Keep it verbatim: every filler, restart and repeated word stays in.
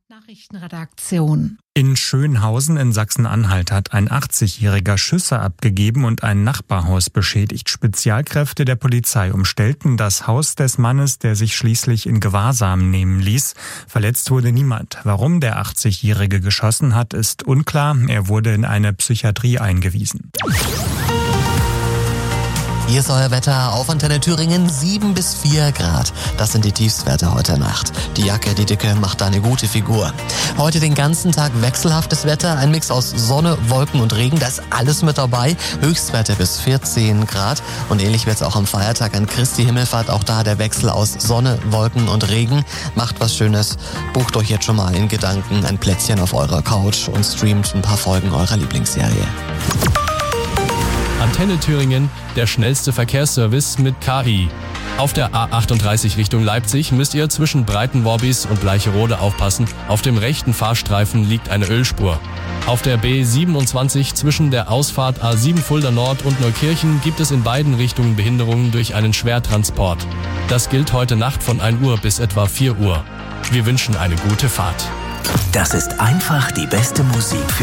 Nachrichtenredaktion. In Schönhausen in Sachsen-Anhalt hat ein achtzigjähriger Schüsse abgegeben und ein Nachbarhaus beschädigt. Spezialkräfte der Polizei umstellten das Haus des Mannes, der sich schließlich in Gewahrsam nehmen ließ. Verletzt wurde niemand. Warum der achtzigjährige geschossen hat, ist unklar. Er wurde in eine Psychiatrie eingewiesen. Hier ist euer Wetter auf Antenne Thüringen, sieben bis vier Grad. Das sind die Tiefstwerte heute Nacht. Die Jacke, die Dicke macht da eine gute Figur. Heute den ganzen Tag wechselhaftes Wetter, ein Mix aus Sonne, Wolken und Regen, da ist alles mit dabei. Höchstwerte bis vierzehn Grad und ähnlich wird es auch am Feiertag an Christi Himmelfahrt. Auch da der Wechsel aus Sonne, Wolken und Regen. Macht was Schönes, bucht euch jetzt schon mal in Gedanken ein Plätzchen auf eurer Couch und streamt ein paar Folgen eurer Lieblingsserie. Antenne Thüringen, der schnellste Verkehrsservice mit K I. Auf der A achtunddreißig Richtung Leipzig müsst ihr zwischen Breitenworbis und Bleicherode aufpassen. Auf dem rechten Fahrstreifen liegt eine Ölspur. Auf der B siebenundzwanzig zwischen der Ausfahrt A sieben Fulda Nord und Neukirchen gibt es in beiden Richtungen Behinderungen durch einen Schwertransport. Das gilt heute Nacht von ein Uhr bis etwa vier Uhr. Wir wünschen eine gute Fahrt. Das ist einfach die beste Musik für